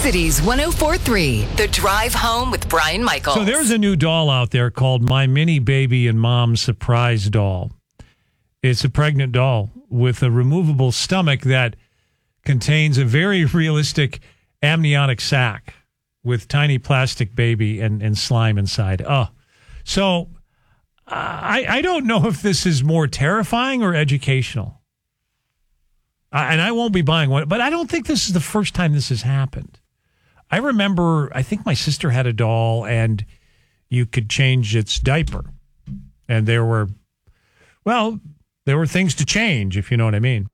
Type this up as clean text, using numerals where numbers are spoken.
Cities 104.3, The Drive Home with Brian Michaels. So there's a new doll out there called My Mini Baby and Mom Surprise Doll. It's a pregnant doll with a removable stomach that contains a very realistic amniotic sac with tiny plastic baby and slime inside. So I don't know if this is more terrifying or educational. And I won't be buying one, but I don't think this is the first time this has happened. I remember, I think my sister had a doll and you could change its diaper. And there were things to change, if you know what I mean.